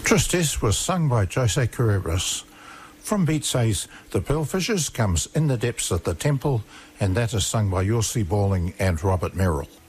Tristesse was sung by Jose Carreras. From Beat Says, The Pearl Fishers comes In the Depths of the Temple, and that is sung by Yossi Balling and Robert Merrill.